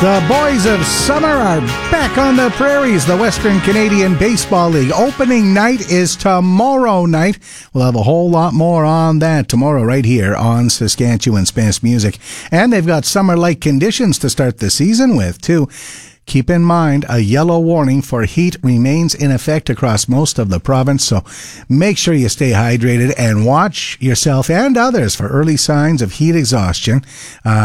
The Boys of Summer are back on the prairies. The Western Canadian Baseball League opening night is tomorrow night. We'll have a whole lot more on that tomorrow right here on Saskatchewan's Best Music. And they've got summer-like conditions to start the season with, too. Keep in mind, a yellow warning for heat remains in effect across most of the province, so make sure you stay hydrated and watch yourself and others for early signs of heat exhaustion.